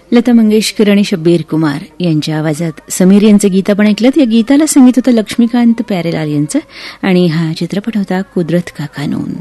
लता मंगेशकर आणि शब्बीर कुमार यांच्या आवाजात समीर यांचं गीत आपण ऐकलं. या गीताला संगीत होतं लक्ष्मीकांत प्यारेलाल यांचं आणि हा चित्रपट होता कुदरत का कानून.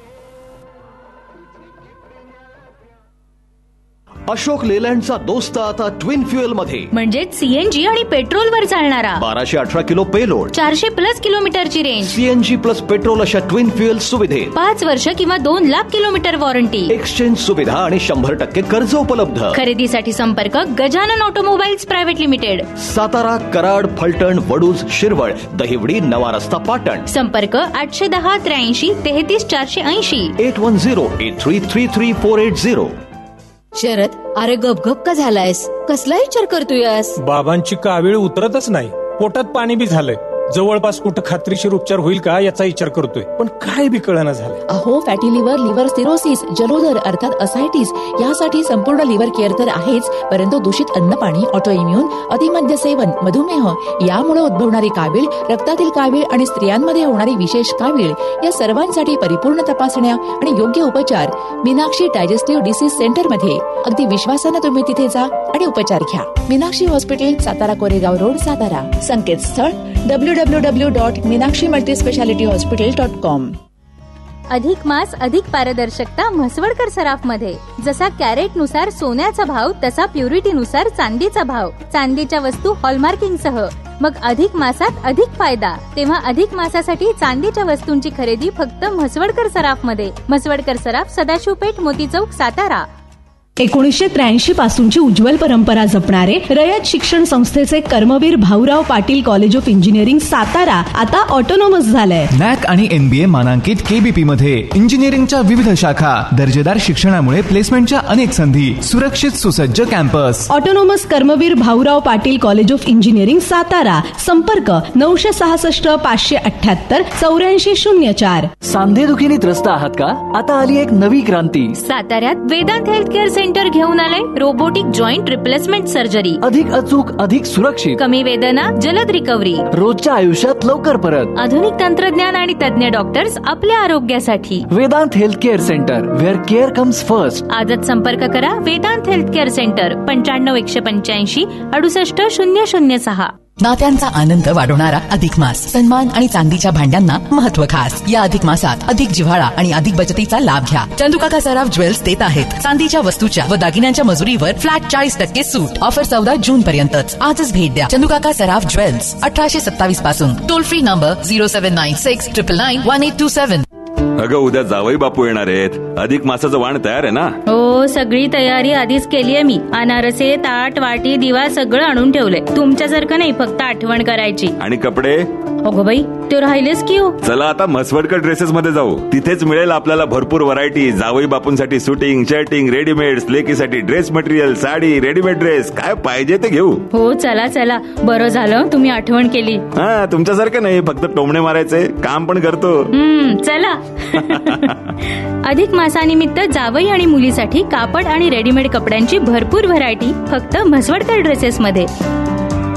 अशोक लेलँडचा दोस्त आता ट्विन फ्युएल मध्ये, म्हणजे सीएनजी आणि पेट्रोलवर चालणारा. 1218 किलो पेलोड, 400+ किलोमीटरची रेंज, सीएनजी प्लस पेट्रोल अशा ट्विन फ्युएल सुविधेत 5 वर्ष किंवा 2 लाख किलोमीटर वॉरंटी, एक्सचेंज सुविधा आणि 100% कर्ज उपलब्ध. खरेदीसाठी संपर्क Gajanan automobiles private limited, Satara, Karad, Phaltan, Vaduj, Shirwal, Dahiwadi, नवा रस्ता, पाटण. संपर्क 810 83 33 480, 8108333480. शरद, अरे गपगप का झालायस? कसला विचार करतोयस? बाबांची कावीळ उतरतच नाही, पोटात पाणी बी झालंय. जवळपास कुठं खात्रीशीर उपचार होईल का याचा विचार करतोय, पण काय बी कळना झालंय. अहो, फॅटी लिव्हर, लिव्हर सिरोसिस, जलोदर अर्थात असायटिस यासाठी संपूर्ण लिव्हर केअर तर आहेच, परंतु दूषित अन्नपाणी, ऑटो इम्युन, अतिमद्य सेवन, मधुमेह यामुळे उद्भवणारी कावीळ, रक्तातील कावीळ आणि स्त्रियांमध्ये होणारी विशेष कावीळ या सर्वांसाठी परिपूर्ण तपासण्या आणि योग्य उपचार मीनाक्षी डायजेस्टिव्ह डिसीज सेंटर मध्ये. अगदी विश्वासाने तुम्ही तिथे जा आणि उपचार घ्या. Meenakshi hospital, Satara Koregaon road, Satara. संकेतस्थळ www.meenakshimultispecialityhospital.com. अधिक मास अधिक पारदर्शकता म्हसवडकर सराफमध्ये. जसा कॅरेटनुसार सोन्याचा भाव तसा प्युरिटीनुसार चांदीचा भाव. चांदीच्या वस्तू हॉलमार्किंग सह. मग अधिक मासात अधिक फायदा. तेव्हा अधिक मासासाठी चांदीच्या वस्तूंची खरेदी फक्त म्हसवडकर सराफमध्ये. म्हसवडकर सराफ, सदाशिव पेठ, मोती चौक, सातारा. 1983 पासूनची उज्ज्वल परंपरा जपणारे रयत शिक्षण संस्थेचे Karmaveer Bhaurao Patil college of engineering Satara आता ऑटोनॉमस झालंय. नॅक आणि एनबीए मानांकित केबीपी मध्ये इंजिनिअरिंगच्या विविध शाखा, दर्जेदार शिक्षणामुळे प्लेसमेंटच्या अनेक संधी, सुरक्षित सुसज्ज campus. Autonomous Karmaveer Bhaurao Patil college of engineering Satara. संपर्क 966 578 8404. सांधेदुखीने त्रस्त आहात का? आता आली एक नवी क्रांती. साताऱ्यात वेदांत हेल्थ केअर सेंटर घेऊन आलंय रोबोटिक जॉईंट रिप्लेसमेंट सर्जरी. अधिक अचूक, अधिक सुरक्षित, कमी वेदना, जलद रिकव्हरी, रोजच्या आयुष्यात लवकर परत. आधुनिक तंत्रज्ञान आणि तज्ञ डॉक्टर्स आपल्या आरोग्यासाठी. Vedanta health care centre, wear care comes first. आजच संपर्क करा वेदांत हेल्थ केअर सेंटर. 95 185 68 006. नात्यांचा आनंद वाढवणारा अधिक मास. सन्मान आणि चांदीच्या भांड्यांना महत्व खास. या अधिक मासात अधिक जिव्हाळा आणि अधिक बचतीचा लाभ घ्या. चंदुकाका सराफ ज्वेल्स देत आहेत चांदीच्या वस्तूच्या व दागिन्यांच्या मजुरीवर फ्लॅट 40% सूट. ऑफर 14 जून पर्यंतच. आजच भेट द्या चंदुकाका सराफ ज्वेल्स, 1827 पासून. Toll free number 0796 999 1827. अगं, उद्या जावई बापू येणार आहेत. अधिक मासाचं वाण तयार आहे ना? हो, सगळी तयारी आधीच केलीये मी. अनारसे, ताट, वाटी, दिवा सगळं आणून ठेवलंय. तुमच्यासारखं नाही, फक्त आठवण करायची. आणि कपडे? अगो बाई, ते राहिलेच की हो. चला आता म्हसवडकर ड्रेसेस मध्ये जाऊ. तिथेच मिळेल आपल्याला भरपूर व्हरायटी. जावई बापूंसाठी shooting, shirting, readymade, लेकीसाठी dress material, sari, readymade dress, काय पाहिजे ते घेऊ. हो, चला चला, बरं झालं तुम्ही आठवण केली. हा, तुमच्यासारखं नाही फक्त टोमणे मारायचे, काम पण करतो. चला. अधिक मासानिमित्त जावई आणि मुलीसाठी कापड आणि रेडीमेड कपड्यांची भरपूर व्हरायटी फक्त म्हसवडकर ड्रेसेस मध्ये.